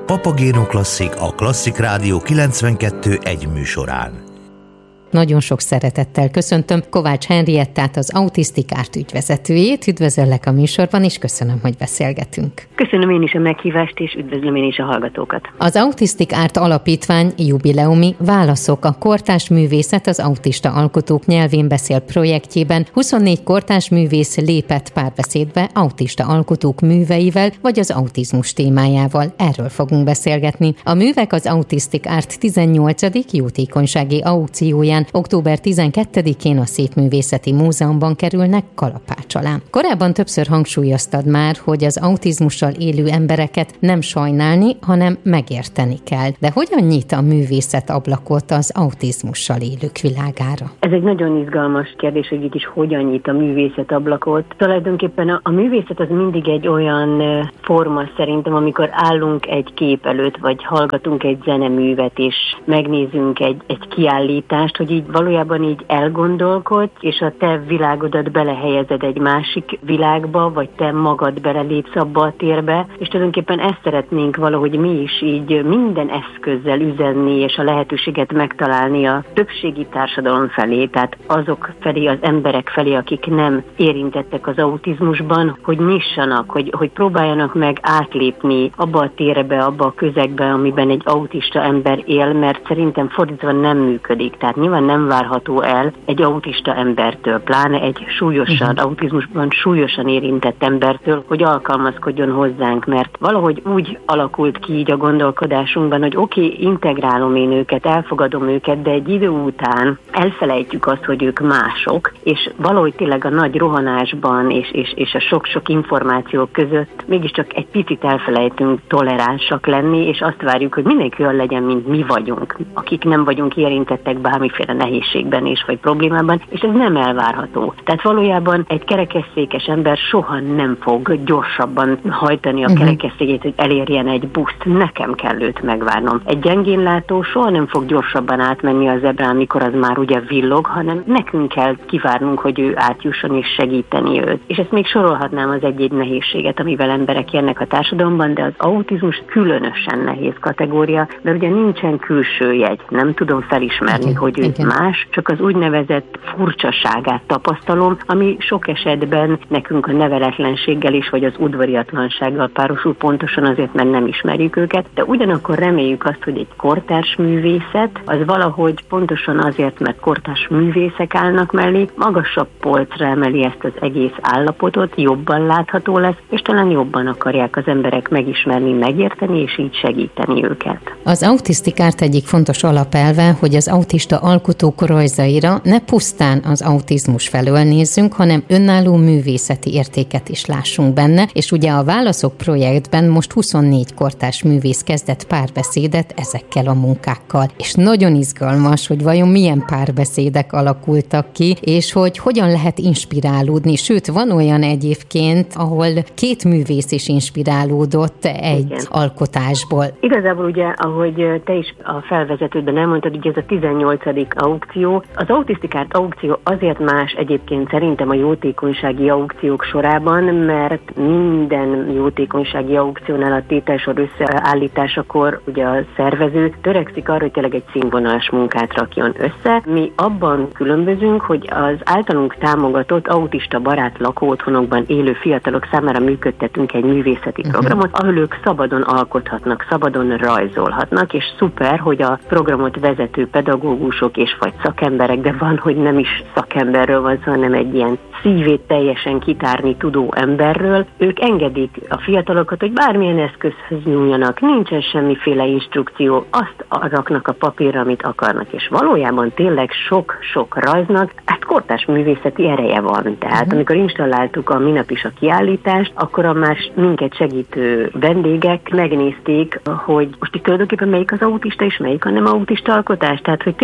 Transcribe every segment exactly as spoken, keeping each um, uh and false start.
Papagéno Klasszik a Klasszik Rádió kilencvenkettő egy műsorán. Nagyon sok szeretettel köszöntöm Kovács Henriettát, az Autistic Art ügyvezetőjét. Üdvözöllek a műsorban, és köszönöm, hogy beszélgetünk. Köszönöm én is a meghívást, és üdvözlöm én is a hallgatókat. Az Autistic Art Alapítvány jubileumi Válaszok a kortárs művészet az autista alkotók nyelvén beszél projektjében huszonnégy kortárs művész lépett párbeszédbe autista alkotók műveivel, vagy az autizmus témájával. Erről fogunk beszélgetni. A művek az Autistic Art tizennyolcadik jótékonysági aukcióján október tizenkettedikén a Szépművészeti Múzeumban kerülnek kalapács alá. Korábban többször hangsúlyoztad már, hogy az autizmussal élő embereket nem sajnálni, hanem megérteni kell. De hogyan nyit a művészet ablakot az autizmussal élők világára? Ez egy nagyon izgalmas kérdés, hogy is hogyan nyit a művészet ablakot. Tulajdonképpen a, a művészet az mindig egy olyan forma szerintem, amikor állunk egy kép előtt, vagy hallgatunk egy zeneművet, és megnézünk egy, egy kiállítást, hogy így valójában így elgondolkodsz, és a te világodat belehelyezed egy másik világba, vagy te magad belelépsz abba a térbe, és tulajdonképpen ezt szeretnénk valahogy mi is így minden eszközzel üzenni, és a lehetőséget megtalálni a többségi társadalom felé, tehát azok felé, az emberek felé, akik nem érintettek az autizmusban, hogy nyissanak, hogy, hogy próbáljanak meg átlépni abba a térbe, abba a közegbe, amiben egy autista ember él, mert szerintem fordítva nem működik. Tehát nyilván nem várható el egy autista embertől, pláne egy súlyosan, uh-huh. autizmusban súlyosan érintett embertől, hogy alkalmazkodjon hozzánk, mert valahogy úgy alakult ki így a gondolkodásunkban, hogy oké, okay, integrálom én őket, elfogadom őket, de egy idő után elfelejtjük azt, hogy ők mások, és valahogy tényleg a nagy rohanásban és, és, és a sok-sok információk között mégiscsak egy picit elfelejtünk toleránsak lenni, és azt várjuk, hogy mindenki olyan legyen, mint mi vagyunk, akik nem vagyunk érintettek bármiféle nehézségben is, vagy problémában, és ez nem elvárható. Tehát valójában egy kerekesszékes ember soha nem fog gyorsabban hajtani a uh-huh. kerekesszékét, hogy elérjen egy buszt. Nekem kell őt megvárnom. Egy gyengénlátó soha nem fog gyorsabban átmenni az zebrán, amikor az már ugye villog, hanem nekünk kell kivárnunk, hogy ő átjusson és segíteni őt. És ezt még sorolhatnám az egy-egy nehézséget, amivel emberek jönnek a társadalomban, de az autizmus különösen nehéz kategória, mert ugye nincsen külső jegy. Nem tudom felismerni, igen, hogy ő igen. más, csak az úgynevezett furcsaságát tapasztalom, ami sok esetben nekünk a neveletlenséggel is, vagy az udvariatlansággal párosul, pontosan azért, mert nem ismerjük őket, de ugyanakkor reméljük azt, hogy egy kortárs művészet, az valahogy pontosan azért, mert kortárs művészek állnak mellé, magasabb polcra emeli ezt az egész állapotot, jobban látható lesz, és talán jobban akarják az emberek megismerni, megérteni, és így segíteni őket. Az Autistic Art egyik fontos alapelve, hogy az autista alkotók rajzaira ne pusztán az autizmus felől nézzünk, hanem önálló művészeti értéket is lássunk benne, és ugye a Válaszok projektben most huszonnégy kortárs művész kezdett párbeszédet ezekkel a munkákkal. És nagyon izgalmas, hogy vajon milyen párbeszédek alakultak ki, és hogy hogyan lehet inspirálódni. Sőt, van olyan egyébként, ahol két művész is inspirálódott egy igen. alkotásból. Igazából ugye, ahogy te is a felvezetődben elmondtad, ugye ez a tizennyolcadik aukció. Az Autistic Art aukció azért más egyébként szerintem a jótékonysági aukciók sorában, mert minden jótékonysági aukciónál a tételsor összeállításakor ugye a szervező törekszik arra, hogy tényleg egy színvonalas munkát rakjon össze. Mi abban különbözünk, hogy az általunk támogatott autista barát lakóotthonokban élő fiatalok számára működtetünk egy művészeti uh-huh. programot, ahol ők szabadon alkothatnak, szabadon rajzolhatnak, és szuper, hogy a programot vezető pedagógusok és vagy szakemberek, de van, hogy nem is szakemberről van szó, hanem egy ilyen szívét teljesen kitárni tudó emberről. Ők engedik a fiatalokat, hogy bármilyen eszközhöz nyúljanak, nincsen semmiféle instrukció, azt raknak a papírra, amit akarnak, és valójában tényleg sok-sok rajznak, hát kortárs művészeti ereje van. Tehát uh-huh. amikor installáltuk a minap is a kiállítást, akkor a más minket segítő vendégek megnézték, hogy most itt tulajdonképpen melyik az autista és melyik a nem autista alkotás, tehát hogy tényleg ilyen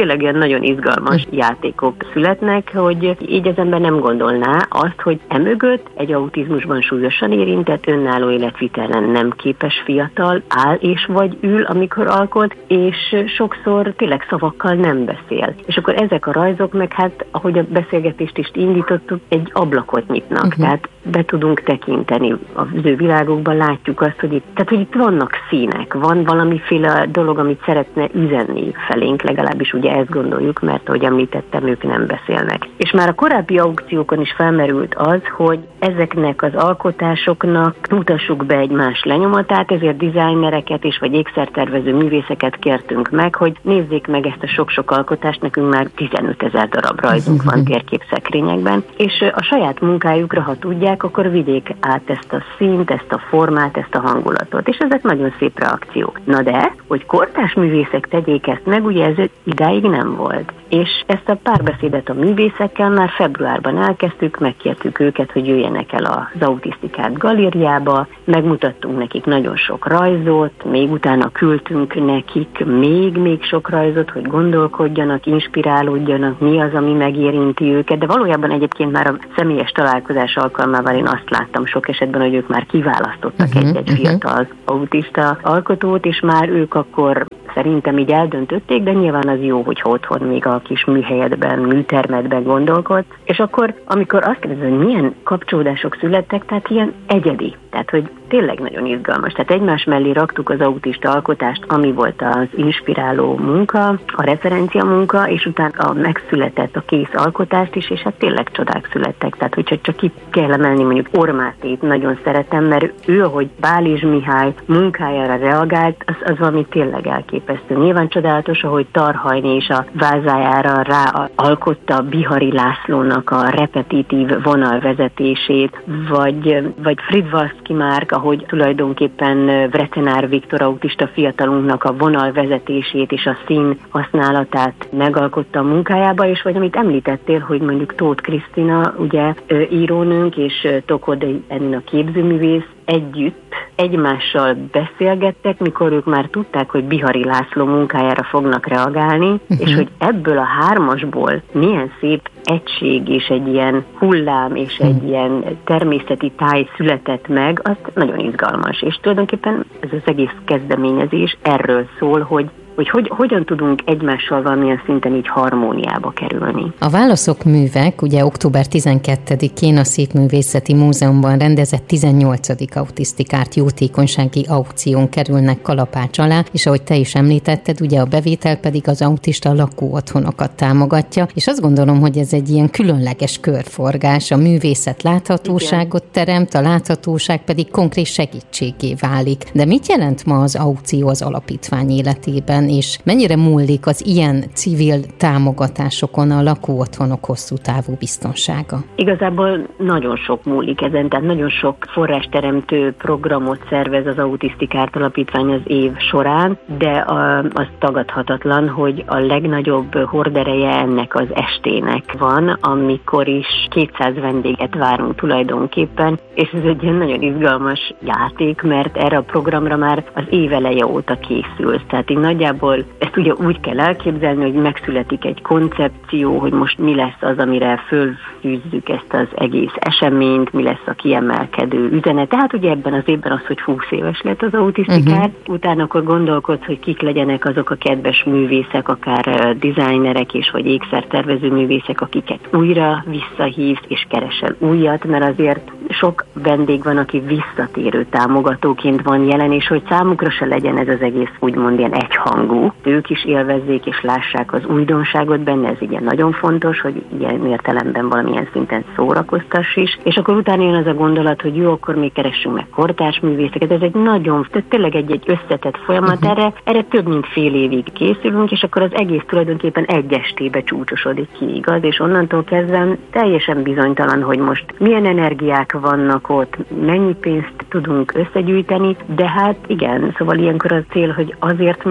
nagyon izgalmas játékok születnek, hogy így az ember nem gondolná azt, hogy emögött egy autizmusban súlyosan érintett, önálló életvitelen nem képes fiatal áll és vagy ül, amikor alkot, és sokszor tényleg szavakkal nem beszél. És akkor ezek a rajzok meg hát, ahogy a beszélgetést is indítottuk, egy ablakot nyitnak. Uh-huh. Tehát be tudunk tekinteni az ő világokban, látjuk azt, hogy itt, tehát, hogy itt vannak színek, van valamiféle dolog, amit szeretne üzenni felénk, legalábbis ugye ezt gondoljuk, mert ahogy említettem, ők nem beszélnek. És már a korábbi aukciókon is felmerült az, hogy ezeknek az alkotásoknak mutassuk be egy más lenyomatát, ezért designereket és vagy ékszertervező művészeket kértünk meg, hogy nézzék meg ezt a sok-sok alkotást, nekünk már tizenötezer darab rajzunk van térképszekrényekben, és a saját munkájukra, ha tudják, akkor vigyék át ezt a színt, ezt a formát, ezt a hangulatot, és ezek nagyon szép reakciók. Na de, hogy kortárs művészek tegyék ezt meg, ugye ez idáig nem volt. És ezt a párbeszédet a művészekkel már februárban elkezdtük, megkértük őket, hogy jöjjenek el az Autisztikát galériába, megmutattunk nekik nagyon sok rajzot, még utána küldtünk nekik még-még sok rajzot, hogy gondolkodjanak, inspirálódjanak, mi az, ami megérinti őket, de valójában egyébként már a személyes találkozás alkalmával én azt láttam sok esetben, hogy ők már kiválasztottak uh-huh, egy-egy uh-huh. fiatal autista alkotót, és már ők akkor szerintem így eldöntötték, de nyilván az jó, hogyha otthon még a kis műhelyedben, műtermedben gondolkodsz. És akkor, amikor azt kérdezem, hogy milyen kapcsolódások születtek, tehát ilyen egyedi. Tehát, hogy tényleg nagyon izgalmas. Tehát egymás mellé raktuk az autista alkotást, ami volt az inspiráló munka, a referencia munka, és utána megszületett a kész alkotást is, és hát tényleg csodák születtek. Tehát, hogyha csak ki kell emelni mondjuk Ormátét, nagyon szeretem, mert ő, ahogy Bálizs Mihály munkájára reagált, az, az valami tényleg elképesztő. Nyilván csodálatos, ahogy Tarhajné és a vázájára rá alkotta Bihari Lászlónak a repetitív vonalvezetését, vagy, vagy Fridvalszki Márk, ahogy tulajdonképpen Vretenár Viktor autista fiatalunknak a vonalvezetését és a szín használatát megalkotta a munkájába, és vagy amit említettél, hogy mondjuk Tóth Krisztina, ugye írónőnk, és Tokod Edina képzőművész együtt egymással beszélgettek, mikor ők már tudták, hogy Bihari László munkájára fognak reagálni, uh-huh. és hogy ebből a hármasból milyen szép egység és egy ilyen hullám és uh-huh. egy ilyen természeti táj született meg, az nagyon izgalmas. És tulajdonképpen ez az egész kezdeményezés erről szól, hogy hogy, hogy hogyan tudunk egymással valamilyen szinten így harmóniába kerülni. A Válaszok művek ugye október tizenkettedikén a Szépművészeti Múzeumban rendezett tizennyolcadik autisztikárt jótékonysági aukción kerülnek kalapács alá, és ahogy te is említetted, ugye a bevétel pedig az autista lakóotthonokat támogatja, és azt gondolom, hogy ez egy ilyen különleges körforgás, a művészet láthatóságot Igen. teremt, a láthatóság pedig konkrét segítségé válik. De mit jelent ma az aukció az alapítvány életében, és mennyire múlik az ilyen civil támogatásokon a lakóotthonok hosszú távú biztonsága? Igazából nagyon sok múlik ezen, tehát nagyon sok forrásteremtő programot szervez az Autisztikárt Alapítvány az év során, de az tagadhatatlan, hogy a legnagyobb hordereje ennek az estének van, amikor is kétszáz vendéget várunk tulajdonképpen, és ez egy ilyen nagyon izgalmas játék, mert erre a programra már az év eleje óta készül. Tehát így nagyjából ezt ugye úgy kell elképzelni, hogy megszületik egy koncepció, hogy most mi lesz az, amire fölfűzzük ezt az egész eseményt, mi lesz a kiemelkedő üzenet. Tehát ugye ebben az évben az, hogy húsz éves lett az autisztikár, uh-huh. utána akkor gondolkodsz, hogy kik legyenek azok a kedves művészek, akár designerek és vagy ékszertervező művészek, akiket újra visszahívsz és keresel újat, mert azért sok vendég van, aki visszatérő támogatóként van jelen, és hogy számukra se legyen ez az egész úgymond ilyen egyhangú. Ők is élvezzék és lássák az újdonságot benne, ez igen nagyon fontos, hogy ilyen értelemben valamilyen szinten szórakoztass is. És akkor utána jön az a gondolat, hogy jó, akkor még keressünk meg kortárs művészeket. Ez egy nagyon, tehát tényleg egy, egy összetett folyamat, uh-huh. erre, erre több mint fél évig készülünk, és akkor az egész tulajdonképpen egy estébe csúcsosodik ki, igaz? És onnantól kezdve teljesen bizonytalan, hogy most milyen energiák vannak ott, mennyi pénzt tudunk összegyűjteni, de hát igen, szóval ilyenkor a cél, hogy azért minél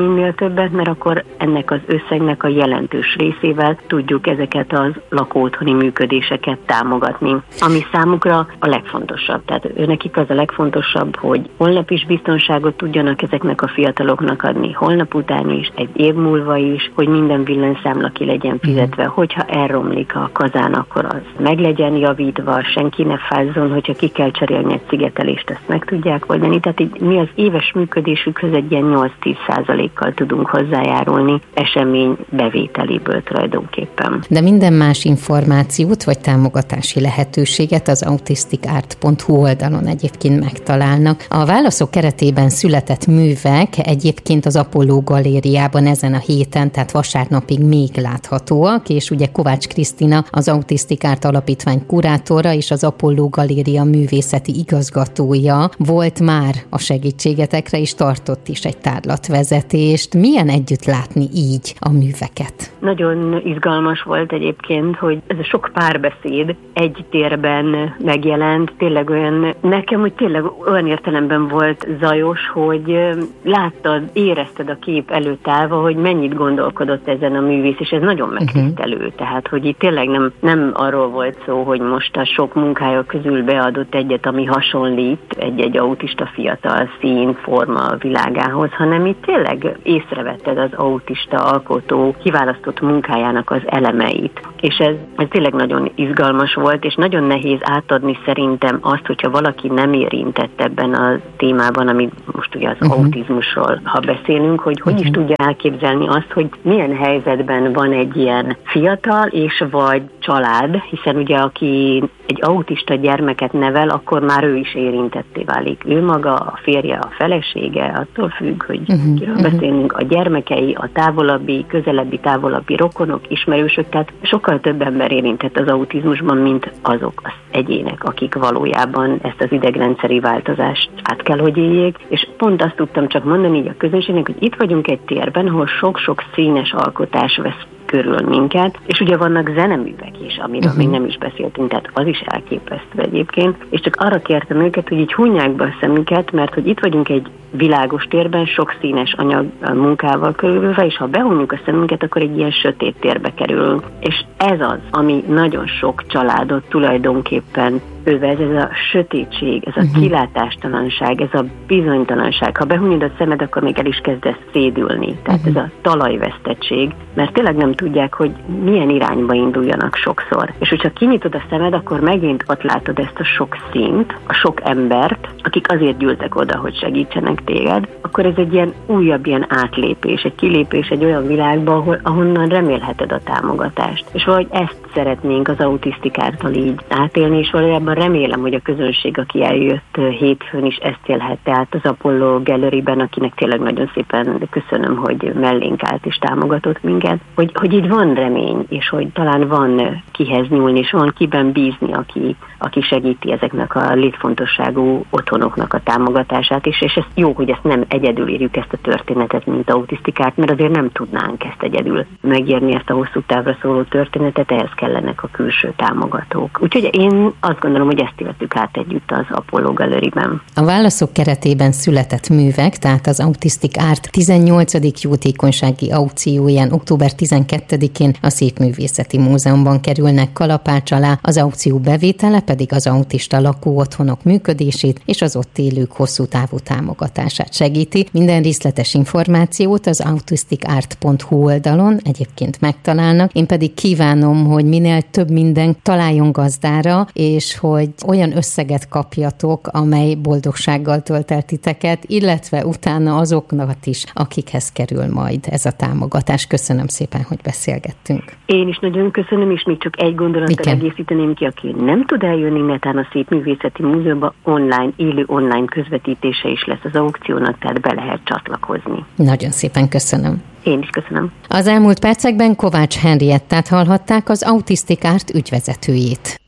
többet, mert akkor ennek az összegnek a jelentős részével tudjuk ezeket az lakóotthoni működéseket támogatni, ami számukra a legfontosabb. Tehát őnekik az a legfontosabb, hogy holnap is biztonságot tudjanak ezeknek a fiataloknak adni, holnap után is, egy év múlva is, hogy minden villanyszámla ki legyen fizetve, hogyha elromlik a kazán, akkor az meg legyen javítva, senki ne fázzon, hogyha ki kell cserélni egy szigetelést, ezt meg tudják oldani. Tehát így mi az éves működésükhöz egy ilyen nyolc-tíz százalékkal tudunk hozzájárulni esemény bevételéből tulajdonképpen. De minden más információt vagy támogatási lehetőséget az autisticart pont hu oldalon egyébként megtalálnak. A válaszok keretében született művek egyébként az Apollo galériában ezen a héten, tehát vasárnapig még láthatóak, és ugye Kovács Krisztina, az Autisticart alapítvány kurátora és az Apollo galéria művészeti igazgatója volt már a segítségetekre, és tartott is egy tárlatvezetést. Milyen együtt látni így a műveket? Nagyon izgalmas volt egyébként, hogy ez a sok párbeszéd egy térben megjelent, tényleg olyan, nekem, hogy tényleg olyan értelemben volt zajos, hogy láttad, érezted a kép előtt állva, hogy mennyit gondolkodott ezen a művész, és ez nagyon megtisztelő. Uh-huh. Tehát, hogy itt tényleg nem, nem arról volt szó, hogy most a sok munkája közül beadott egyet, ami hasonlít egy-egy autista fiatal szín, forma világához, hanem itt tényleg észrevetted az autista alkotó kiválasztott munkájának az elemeit. És ez, ez tényleg nagyon izgalmas volt, és nagyon nehéz átadni szerintem azt, hogyha valaki nem érintett ebben a témában, amit most ugye az uh-huh. autizmusról, ha beszélünk, hogy hogy uh-huh. is tudja elképzelni azt, hogy milyen helyzetben van egy ilyen fiatal és vagy család, hiszen ugye aki egy autista gyermeket nevel, akkor már ő is érintetté válik. Ő maga, a férje, a felesége, attól függ, hogy uh-huh. kiről uh-huh. beszélünk, a gyermekei, a távolabbi, közelebbi, távolabbi rokonok, ismerősök, tehát sokkal több ember érintett az autizmusban, mint azok az egyének, akik valójában ezt az idegrendszeri változást át kell, hogy éljék, és pont azt tudtam csak mondani így a közönségnek, hogy itt vagyunk egy térben, ahol sok-sok színes alkotás vesz körül minket, és ugye vannak zeneművek is, amiről uh-huh. még nem is beszéltünk, tehát az is elképesztő egyébként, és csak arra kértem őket, hogy így hunják be a szemüket, mert hogy itt vagyunk egy világos térben, sok színes anyag munkával körülve, és ha behunjuk a szemünket, akkor egy ilyen sötét térbe kerülünk. És ez az, ami nagyon sok családot tulajdonképpen övez, ez a sötétség, ez a uh-huh. kilátástalanság, ez a bizonytalanság. Ha behunyod a szemed, akkor még el is kezdesz szédülni. Tehát uh-huh. ez a talajvesztettség, mert tényleg nem tudják, hogy milyen irányba induljanak sokszor. És hogyha kinyitod a szemed, akkor megint ott látod ezt a sok színt, a sok embert, akik azért gyűltek oda, hogy segítsenek téged, akkor ez egy ilyen újabb ilyen átlépés, egy kilépés egy olyan világba, ahol, ahonnan remélheted a támogatást. És valahogy ezt szeretnénk az Autisticártól így átélni, és valójában remélem, hogy a közönség, aki eljött hétfőn is ezt élhette át az Apollo Galleryben, akinek tényleg nagyon szépen köszönöm, hogy mellénk állt és támogatott minket, hogy, hogy így van remény, és hogy talán van kihez nyúlni, és van kiben bízni, aki, aki segíti ezeknek a létfontosságú otthonoknak a támogatását, és, és ez jó, hogy ezt nem egyedül írjuk ezt a történetet, mint Autisticart, mert azért nem tudnánk ezt egyedül megírni, ezt a hosszú távra szóló történetet, ehhez kellenek a külső támogatók. Úgyhogy én azt gondolom, hogy ezt éltük át együtt az Apollo Galleryben. A válaszok keretében született művek, tehát az Autisticart tizennyolcadik jótékonysági aukcióján október tizenkettedikén a Szépművészeti Múzeumban kerülnek kalapács alá, az aukció bevétele pedig az autista lakóotthonok működését és az ott élők hosszú távú támogatását segíti. Minden részletes információt az autisticart pont hu oldalon egyébként megtalálnak. Én pedig kívánom, hogy minél több minden találjon gazdára, és hogy olyan összeget kapjatok, amely boldogsággal tölt el titeket, illetve utána azokat is, akikhez kerül majd ez a támogatás. Köszönöm szépen, hogy beszélgettünk. Én is nagyon köszönöm, és még csak egy gondolattal egészíteném ki, aki nem tud eljönni netán a Szépművészeti Múzeumban, online, élő online közvetítése is lesz az aukciónak, tehát be lehet csatlakozni. Nagyon szépen köszönöm. Én is köszönöm. Az elmúlt percekben Kovács Henriettát hallhatták, az Autisticart ügyvezetőjét.